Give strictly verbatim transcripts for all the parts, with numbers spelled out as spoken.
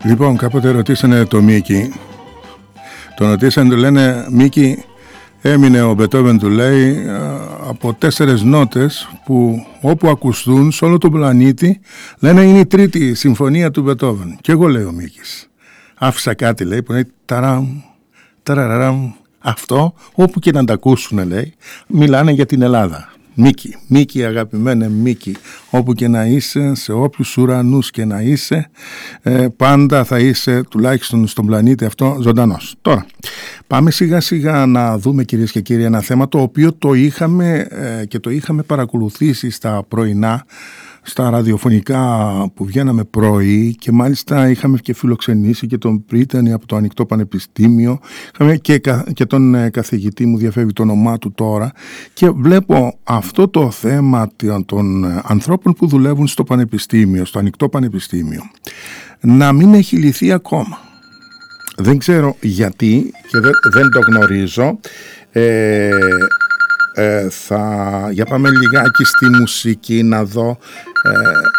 Λοιπόν, κάποτε ρωτήσανε το Μίκη. Τον ρωτήσανε, του λένε, Μίκη, έμεινε ο Μπετόβεν, του λέει, από τέσσερες νότες που όπου ακουστούν σε όλο τον πλανήτη, λένε είναι η τρίτη συμφωνία του Μπετόβεν. Και εγώ, λέει ο Μίκης, άφησα κάτι, λέει, που λέει ταράμ, ταραραραμ. Αυτό, όπου και να τα ακούσουν, λέει, μιλάνε για την Ελλάδα. Μίκη, Μίκη αγαπημένε Μίκη, όπου και να είσαι, σε όποιους ουρανούς και να είσαι, ε, πάντα θα είσαι τουλάχιστον στον πλανήτη αυτό ζωντανός. Τώρα, πάμε σιγά σιγά να δούμε, κυρίες και κύριοι, ένα θέμα το οποίο το είχαμε ε, και το είχαμε παρακολουθήσει στα πρωινά, στα ραδιοφωνικά που βγαίναμε πρωί, και μάλιστα είχαμε και φιλοξενήσει και τον Πρίτανη από το Ανοιχτό Πανεπιστήμιο, είχαμε και, και τον καθηγητή, μου διαφεύγει το όνομά του τώρα, και βλέπω αυτό το θέμα των ανθρώπων που δουλεύουν στο Πανεπιστήμιο, στο Ανοιχτό Πανεπιστήμιο, να μην έχει λυθεί ακόμα. Δεν ξέρω γιατί και δεν, δεν το γνωρίζω. ε, Ε, θα... Για πάμε λιγάκι στη μουσική να δω. ε...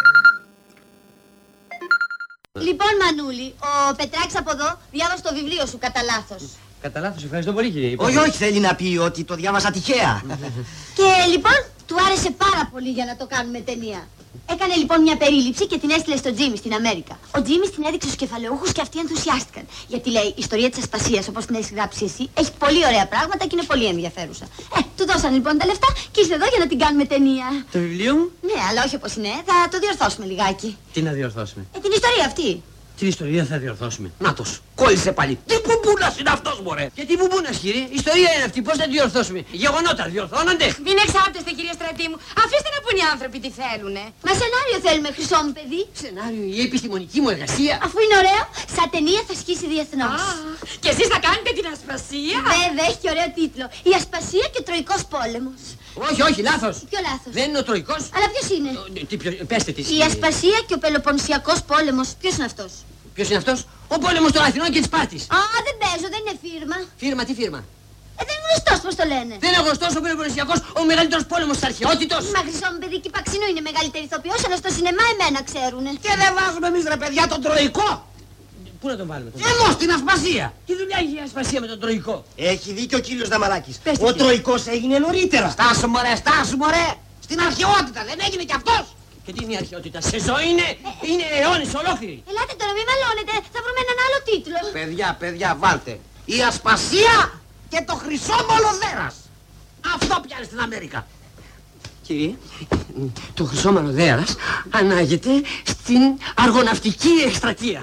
Λοιπόν, Μανούλη, ο Πετράκης από εδώ διάβασε το βιβλίο σου κατά λάθος. Κατά λάθος, ευχαριστώ πολύ, κύριε. Όχι, όχι, θέλει να πει ότι το διάβασα τυχαία. Και λοιπόν, του άρεσε πάρα πολύ για να το κάνουμε ταινία. Έκανε λοιπόν μια περίληψη και την έστειλε στο Τζίμι στην Αμέρικα. Ο Τζίμι την έδειξε στους κεφαλαιούχους και αυτοί ενθουσιάστηκαν. Γιατί λέει, η ιστορία της Ασπασίας, όπως την έχεις γράψει εσύ, έχει πολύ ωραία πράγματα και είναι πολύ ενδιαφέρουσα. Ε, του δώσαν λοιπόν τα λεφτά και ήρθε εδώ για να την κάνουμε ταινία. Το βιβλίο μου? Ναι, αλλά όχι όπως είναι, θα το διορθώσουμε λιγάκι. Τι να διορθώσουμε? Ε, την ιστορία αυτή. Την ιστορία θα διορθώσουμε. Νάτος, κόλλησε πάλι. Τι μπουμπούλας είναι αυτός, μωρέ. Και τι μπουμπούνας, κύριε? Η ιστορία είναι αυτή. Πώς θα τη διορθώσουμε? Γεγονότα διορθώνονται. Μην εξάπτεστε, κύριε Στρατή μου. Αφήστε να πούν οι άνθρωποι τι θέλουνε. Μα σενάριο θέλουμε, χρυσό μου παιδί. Σενάριο, η επιστημονική μου εργασία. Αφού είναι ωραίο, σαν ταινία θα σκίσει διεθνώς. Και εσείς θα κάνετε την Ασπασία? Βέβαια, έχει και ωραίο τίτλο. Η Ασπασία και ο Τροϊκός πόλεμος. Όχι, όχι, λάθος. Ποιο λάθος? Δεν είναι ο Τροϊκός. Αλλά ποιος είναι? Ο, τι, ποιο, πέστε τι. Η Ασπασία και ο Πελοποννησιακός πόλεμος. Ποιος είναι αυτός? Ποιος είναι αυτός? Ο πόλεμος των Αθηνών και της Σπάρτης. Α, δεν παίζω, δεν είναι φίρμα. Φίρμα, τι φίρμα? Ε, δεν είναι γνωστός, πώς το λένε. Δεν είναι γνωστός ο Πελοποννησιακός, ο μεγαλύτερος πόλεμος της αρχαιότητος. Μα χρυσό μου παιδί, και η Παξινού είναι μεγαλύτερη ηθοποιός, αλλά στο σινεμά εμένα ξέρουνε. Και δεν βάζουμε εμείς, ρε παιδιά, τον Τροϊκό. Πού να τον βάλουμε τον? Εδώ στην Ασπασία. Τι δουλειά έχει η Ασπασία με τον Τροϊκό? Έχει δίκιο ο κύριος Δαμαράκης. Πέστε, Ο κύριε. Τροϊκός έγινε νωρίτερα. Στάσου, μωρέ, στάσου, μωρέ. Στην αρχαιότητα δεν έγινε κι αυτός? Και τι είναι η αρχαιότητα? Σε ζωή είναι, είναι αιώνες ολόκληροι. Ελάτε τώρα, μην μαλώνετε, θα βρούμε έναν άλλο τίτλο. Παιδιά, παιδιά, βάλτε. Η Ασπασία και το χρυσό μολοδέρας. Αυτό πιάνει στην Αμέρικα. Κύριε, το χρυσό μανοδέαρας ανάγεται στην αργοναυτική εκστρατεία.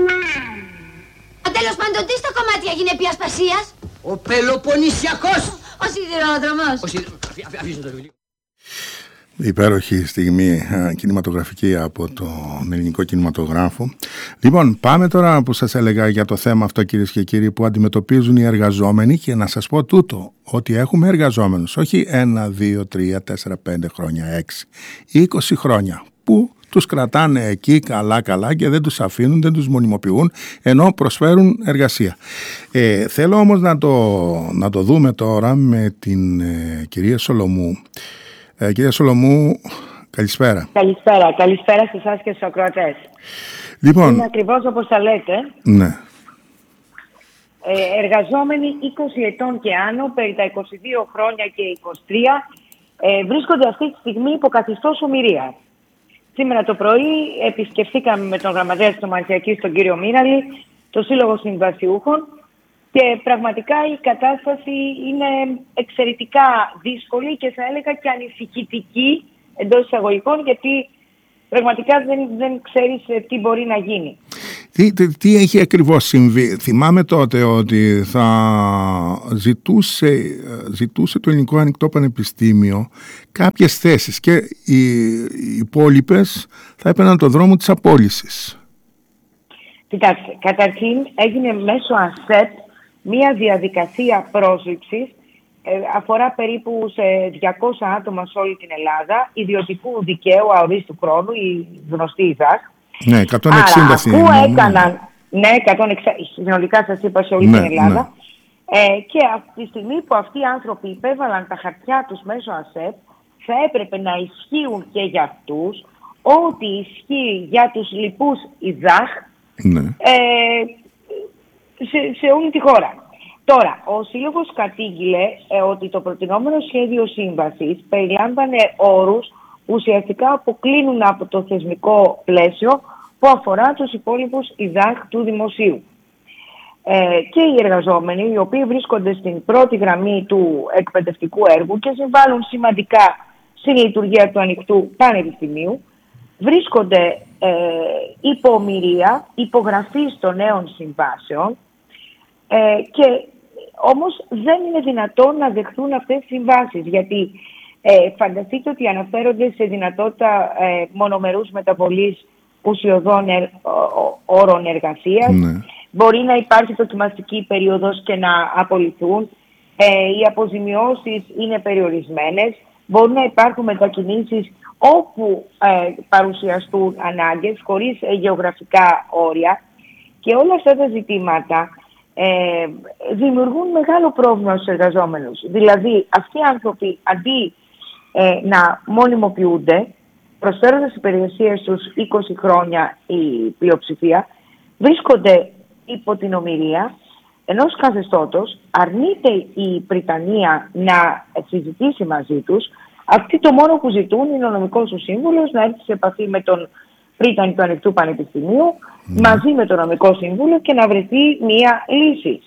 Α, τέλος πάντων, τι στο κομμάτι έγινε επί Ασπασίας? Ο Πελοποννησιακός. Ο σιδηρόδρομος. Ο σιδη... Αφήστε το βιβλίο. Υπέροχη στιγμή α, κινηματογραφική από τον ελληνικό κινηματογράφο. Λοιπόν, πάμε τώρα που σας έλεγα για το θέμα αυτό, κυρίες και κύριοι, που αντιμετωπίζουν οι εργαζόμενοι, και να σας πω τούτο, ότι έχουμε εργαζόμενους όχι ένα, δύο, τρία, τέσσερα, πέντε χρόνια, έξι, είκοσι χρόνια, που τους κρατάνε εκεί καλά καλά και δεν τους αφήνουν, δεν τους μονιμοποιούν, ενώ προσφέρουν εργασία. Ε, θέλω όμως να το, να το δούμε τώρα με την ε, κυρία Σολομού. Ε, κυρία Σολομού, καλησπέρα. Καλησπέρα. Καλησπέρα σε εσάς και στους ακροατές. Λοιπόν, είναι ακριβώς όπως τα λέτε. Ναι. Ε, εργαζόμενοι είκοσι ετών και άνω, περί τα είκοσι δύο χρόνια και είκοσι τρία, ε, βρίσκονται αυτή τη στιγμή υπό καθεστώς ομηρίας. Σήμερα το πρωί επισκεφθήκαμε με τον γραμματέα της Ομαρχιακής, τον κύριο Μίναλη, το Σύλλογο Συμβασιούχων, και πραγματικά η κατάσταση είναι εξαιρετικά δύσκολη και θα έλεγα και ανησυχητική εντός εισαγωγικών, γιατί πραγματικά δεν, δεν ξέρεις τι μπορεί να γίνει. Τι, τι, τι έχει ακριβώς συμβεί? Θυμάμαι τότε ότι θα ζητούσε, ζητούσε το Ελληνικό Ανοιχτό Πανεπιστήμιο κάποιες θέσεις και οι, οι υπόλοιπες θα έπαιρναν το δρόμο της απόλυσης. Κοιτάξτε, καταρχήν έγινε μέσω ΑΣΕΠ μία διαδικασία πρόσληψης, ε, αφορά περίπου σε διακόσια άτομα σε όλη την Ελλάδα, ιδιωτικού δικαίου αορίστου χρόνου, η γνωστή ΙΔΑΧ. Ναι, εκατόν εξήντα αφού έκαναν, ναι, εκατόν εξήντα, συνολικά σας είπα σε όλη ναι, την Ελλάδα, ναι. ε, και αυτή τη στιγμή που αυτοί οι άνθρωποι υπέβαλαν τα χαρτιά τους μέσω ΑΣΕΠ, θα έπρεπε να ισχύουν και για αυτούς ό,τι ισχύει για τους λοιπούς ΙΔΑΧ, Ναι. Ε, σε, σε όλη τη χώρα. Τώρα, ο Σύλλογος κατήγγειλε ε, ότι το προτινόμενο σχέδιο σύμβασης περιλάμβανε όρους που ουσιαστικά αποκλίνουν από το θεσμικό πλαίσιο που αφορά τους υπόλοιπους ΙΔΑΧ του δημοσίου. Ε, και οι εργαζόμενοι, οι οποίοι βρίσκονται στην πρώτη γραμμή του εκπαιδευτικού έργου και συμβάλλουν σημαντικά στη λειτουργία του ανοιχτού πανεπιστημίου, βρίσκονται ε, υπό ομιλία υπογραφής των νέων συμβάσεων ε, και όμως δεν είναι δυνατόν να δεχθούν αυτές τις συμβάσεις, γιατί ε, φανταστείτε ότι αναφέρονται σε δυνατότητα ε, μονομερούς μεταβολής ουσιωδών ε, όρων εργασίας. Ναι. Μπορεί να υπάρχει δοκιμαστική περίοδος και να απολυθούν. Ε, οι αποζημιώσεις είναι περιορισμένες. Μπορούν να υπάρχουν μετακινήσεις όπου ε, παρουσιαστούν ανάγκες, χωρίς ε, γεωγραφικά όρια. Και όλα αυτά τα ζητήματα ε, δημιουργούν μεγάλο πρόβλημα στους εργαζόμενους. Δηλαδή, αυτοί οι άνθρωποι, αντί ε, να μονιμοποιούνται, προσφέροντας υπηρεσίες στους είκοσι χρόνια η πλειοψηφία, βρίσκονται υπό την ομιλία ενός καθεστώτος, αρνείται η Βρυτανία να συζητήσει μαζί τους. Αυτοί το μόνο που ζητούν είναι ο νομικός του σύμβουλος να έρθει σε επαφή με τον πρίτανη του Ανοιχτού Πανεπιστημίου, mm. μαζί με τον νομικό σύμβουλο και να βρεθεί μία λύση.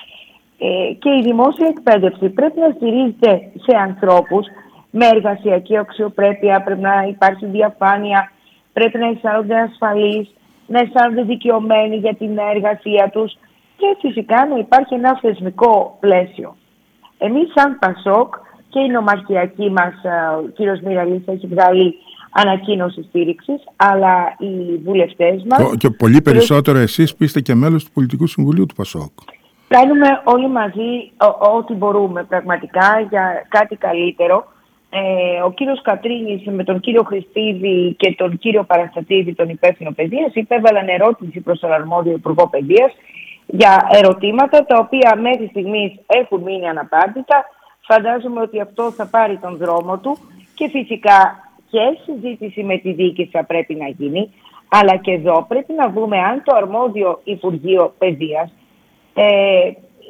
Ε, και η δημόσια εκπαίδευση πρέπει να στηρίζεται σε ανθρώπους με εργασιακή αξιοπρέπεια, πρέπει να υπάρχει διαφάνεια, πρέπει να αισθάνονται ασφαλείς, να αισθάνονται δικαιωμένοι για την εργασία τους και φυσικά να υπάρχει ένα θεσμικό πλαίσιο. Εμείς σαν ΠΑΣΟΚ και η νομαρχιακή μας, ο κύριος Μυραλής έχει βγάλει ανακοίνωση στήριξης, αλλά οι βουλευτές μας... Και πολύ περισσότερο εσείς που είστε και μέλος του Πολιτικού Συμβουλίου του ΠΑΣΟΚ. Κάνουμε όλοι μαζί ό,τι μπορούμε πραγματικά για κάτι καλύτερο. Ε, ο κύριος Κατρίνης με τον κύριο Χριστίδη και τον κύριο Παραστατίδη, τον υπεύθυνο παιδείας, υπέβαλαν ερώτηση προς τον αρμόδιο Υπουργό Παιδείας για ερωτήματα τα οποία μέχρι στιγμής έχουν μείνει αναπάντητα. Φαντάζομαι ότι αυτό θα πάρει τον δρόμο του και φυσικά και συζήτηση με τη διοίκηση θα πρέπει να γίνει, αλλά και εδώ πρέπει να δούμε αν το αρμόδιο Υπουργείο Παιδείας ε,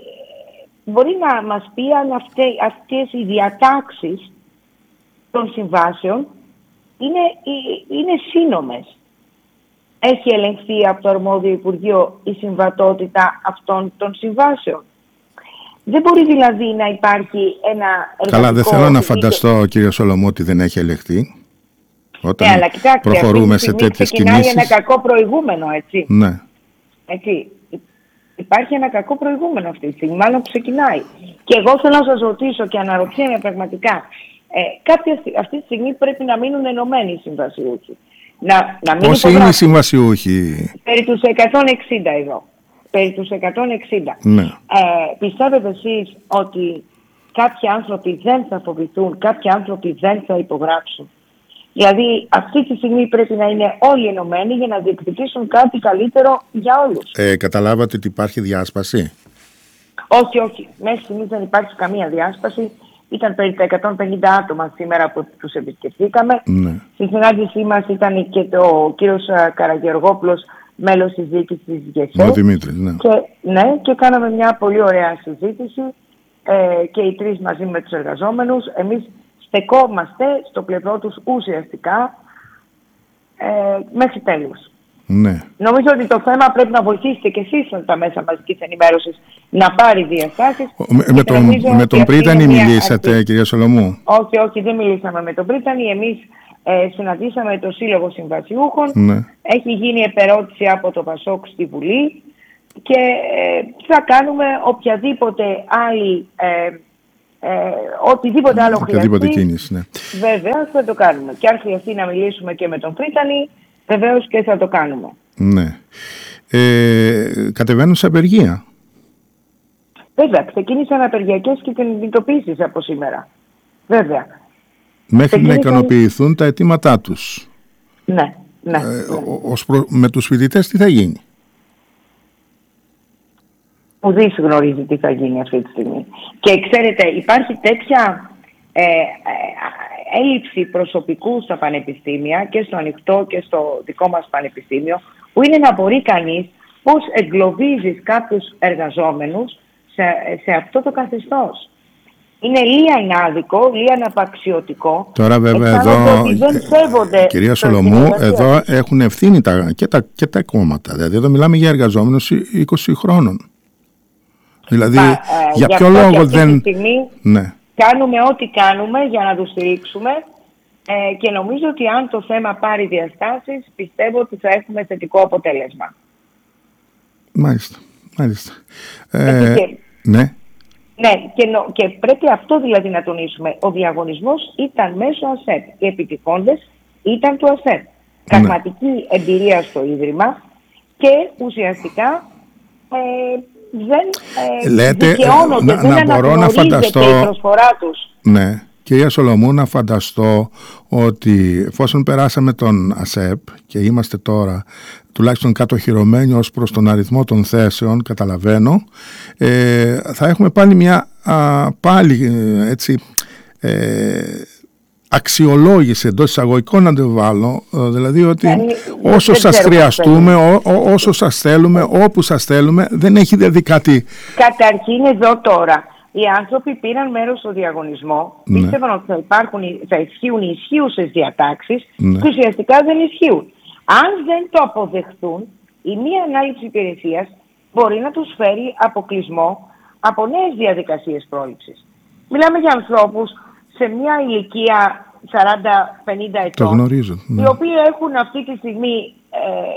μπορεί να μας πει αν αυτές, αυτές οι διατάξεις των συμβάσεων είναι, είναι σύνομες. Έχει ελεγχθεί από το αρμόδιο Υπουργείο η συμβατότητα αυτών των συμβάσεων. Δεν μπορεί δηλαδή να υπάρχει ένα εργατικό... Καλά, δεν θέλω να φανταστώ, κύριε Σολωμού, ότι δεν έχει ελεγχθεί. Όταν ναι, αλλά κοιτάξτε, προχωρούμε σε τέτοιες ξεκινάει κινήσεις. Ένα κακό προηγούμενο, έτσι. Ναι. έτσι. Υπάρχει ένα κακό προηγούμενο αυτή τη στιγμή, μάλλον ξεκινάει. Και εγώ θέλω να σας ρωτήσω και αναρωτιέμαι πραγματικά, ε, κάποιοι αυτή τη στιγμή πρέπει να μείνουν ενωμένοι οι συμβασιούχοι. Να, να μην Πόσοι είναι οι συμβασιούχοι? Περί τους εκατόν εξήντα εδώ. Περί τους εκατόν εξήντα. Ναι. Ε, πιστεύετε εσείς ότι κάποιοι άνθρωποι δεν θα φοβηθούν, κάποιοι άνθρωποι δεν θα υπογράψουν? Δηλαδή αυτή τη στιγμή πρέπει να είναι όλοι ενωμένοι για να διεκδικήσουν κάτι καλύτερο για όλους. Ε, καταλάβατε ότι υπάρχει διάσπαση? Όχι, όχι. Μέχρι στιγμής δεν υπάρχει καμία διάσπαση. Ήταν περί τα εκατόν πενήντα άτομα σήμερα που τους επισκεφθήκαμε. Ναι. Στη συνάντησή μας ήταν και ο κύριος Καραγεωργόπουλος, μέλος της διοίκησης της ΓΕΣΕ. Ο Δημήτρης, ναι. Και, ναι, και κάναμε μια πολύ ωραία συζήτηση ε, και οι τρεις μαζί με τους εργαζόμενους. Εμείς στεκόμαστε στο πλευρό τους ουσιαστικά ε, μέχρι τέλους. Ναι. Νομίζω ότι το θέμα πρέπει να βοηθήσετε και εσείς τα μέσα μαζικής ενημέρωσης να πάρει διαστάσεις. Με, με τον, με τον Πρίτανη μιλήσατε, αρχή. Κυρία Σολωμού? Όχι, όχι, δεν μιλήσαμε με τον Πρίτανη. Εμείς ε, συναντήσαμε το Σύλλογο Συμβασιούχων. Ναι. Έχει γίνει επερώτηση από το ΠΑΣΟΚ στη Βουλή και ε, θα κάνουμε οποιαδήποτε άλλη... Ε, Ε, οτιδήποτε άλλο οτιδήποτε χρειαστεί, κίνηση, ναι. Βεβαίως θα το κάνουμε. Και αν χρειαστεί να μιλήσουμε και με τον Πρίτανη, βεβαίως και θα το κάνουμε. Ναι. Ε, κατεβαίνουν σε απεργία. Βέβαια, ξεκίνησαν απεργιακές και κινητοποιήσεις από σήμερα. Βέβαια. Μέχρι ξεκίνησαν... να ικανοποιηθούν τα αιτήματά τους. Ναι, ναι. Ε, ναι. ως προ... Με τους φοιτητές τι θα γίνει? Ουδής γνωρίζει τι θα γίνει αυτή τη στιγμή. Και ξέρετε, υπάρχει τέτοια ε, ε, έλλειψη προσωπικού στα πανεπιστήμια και στο ανοιχτό και στο δικό μας πανεπιστήμιο, που είναι να απορεί κανείς πώς εγκλωβίζεις κάποιους εργαζόμενους σε, σε αυτό το καθεστώς. Είναι λίγα άδικο, λίγα αναπαξιωτικό. Τώρα βέβαια εδώ, δεν σέβονται κυρία Σολομού, εδώ έχουν ευθύνη τα, και, τα, και τα κόμματα. Δηλαδή εδώ μιλάμε για εργαζόμενους είκοσι χρόνων. Δηλαδή Πα, ε, για ποιο λόγο δεν... Στιγμή, ναι. Κάνουμε ό,τι κάνουμε για να τους στηρίξουμε ε, και νομίζω ότι αν το θέμα πάρει διαστάσεις, πιστεύω ότι θα έχουμε θετικό αποτέλεσμα. Μάλιστα. Μάλιστα. Ε, και, ναι. Ναι, και, νο, και πρέπει αυτό δηλαδή να τονίσουμε. Ο διαγωνισμός ήταν μέσω ΑΣΕΠ. Οι επιτυχώντες ήταν του ΑΣΕΠ. Ναι. Πραγματική εμπειρία στο Ίδρυμα και ουσιαστικά ε, δεν ε, Λέτε, δικαιώνονται, να, δεν να μπορώ να φανταστώ, η προσφορά τους. Ναι, κυρία Σολομού, να φανταστώ ότι εφόσον περάσαμε τον ΑΣΕΠ και είμαστε τώρα τουλάχιστον κατοχυρωμένοι ως προς τον αριθμό των θέσεων, καταλαβαίνω, ε, θα έχουμε πάλι μια α, πάλι έτσι ε, αξιολόγηση εντός εισαγωγικών να το βάλω, δηλαδή ότι ναι, όσο σας χρειαστούμε, ό, ό, όσο σας θέλουμε, όπου σας θέλουμε, δεν έχει δηλαδή κάτι. Καταρχήν εδώ τώρα οι άνθρωποι πήραν μέρος στο διαγωνισμό, ναι. Πίστευαν ότι θα, υπάρχουν, θα ισχύουν οι ισχύουσες διατάξεις, ναι. Και ουσιαστικά δεν ισχύουν. Αν δεν το αποδεχτούν, η μία ανάληψη υπηρεσίας μπορεί να τους φέρει αποκλεισμό από νέες διαδικασίες πρόληψης. Μιλάμε για ανθρώπους σε μια ηλικία σαράντα πενήντα ετών, το γνωρίζω, ναι. Οι οποίοι έχουν αυτή τη στιγμή ε,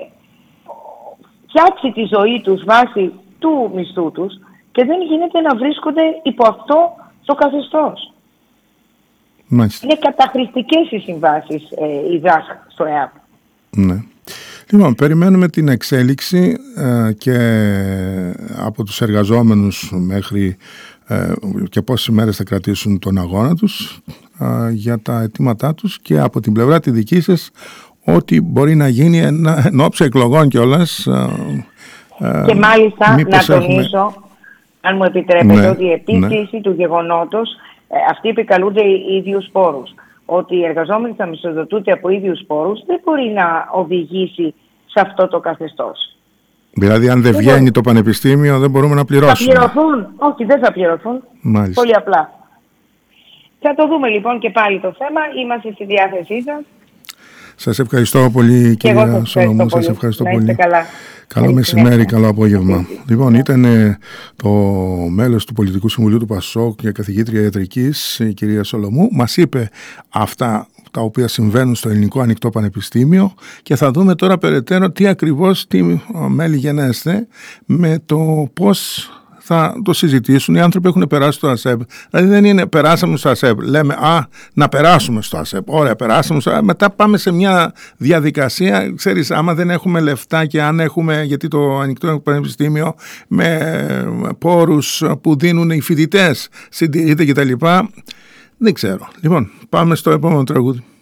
φτιάξει τη ζωή τους βάσει του μισθού τους και δεν γίνεται να βρίσκονται υπό αυτό το καθεστώς. Μάλιστα. Είναι καταχρηστικές οι συμβάσεις ε, η ΔΑΧ στο ΕΑΠ. Ναι. Λοιπόν, περιμένουμε την εξέλιξη ε, και από τους εργαζόμενους μέχρι ε, και πόσες μέρες θα κρατήσουν τον αγώνα τους ε, για τα αιτήματά τους και από την πλευρά τη δική σας ό,τι μπορεί να γίνει εν ώψη εκλογών κιόλας. Ε, ε, και μάλιστα να τονίσω, έχουμε... αν μου επιτρέπετε, ναι, ότι η επίκληση ναι. του γεγονότος ε, αυτοί επικαλούνται οι ίδιους πόρους. Ότι οι εργαζόμενοι θα μισθοδοτούνται από ίδιους πόρους δεν μπορεί να οδηγήσει σε αυτό το καθεστώς. Δηλαδή αν δεν δεν βγαίνει μπορεί. το πανεπιστήμιο δεν μπορούμε να πληρώσουμε. Θα πληρωθούν. Όχι, δεν θα πληρωθούν. Μάλιστα. Πολύ απλά. Θα το δούμε λοιπόν και πάλι το θέμα. Είμαστε στη διάθεσή σας. Σας ευχαριστώ πολύ κυρία Σολομού. Σας ευχαριστώ να πολύ. Καλά. Καλό μεσημέρι, καλό απόγευμα. Λοιπόν, ήταν το μέλος του Πολιτικού Συμβουλίου του ΠΑΣΟΚ και καθηγήτρια ιατρικής, η κυρία Σολομού. Μας είπε αυτά τα οποία συμβαίνουν στο Ελληνικό Ανοιχτό Πανεπιστήμιο και θα δούμε τώρα περαιτέρω τι ακριβώς, τι μέλη γενέστε με το πώς θα το συζητήσουν. Οι άνθρωποι έχουν περάσει στο ΑΣΕΠ. Δηλαδή δεν είναι περάσαμε στο ΑΣΕΠ. Λέμε α, να περάσουμε στο ΑΣΕΠ. Ωραία, περάσαμε στο ΑΣΕΠ. Μετά πάμε σε μια διαδικασία. Ξέρεις, άμα δεν έχουμε λεφτά και αν έχουμε, γιατί το Ανοιχτό Πανεπιστήμιο με πόρους που δίνουν οι φοιτητές συντηρείται κτλ. Δεν ξέρω. Λοιπόν, πάμε στο επόμενο τραγούδι.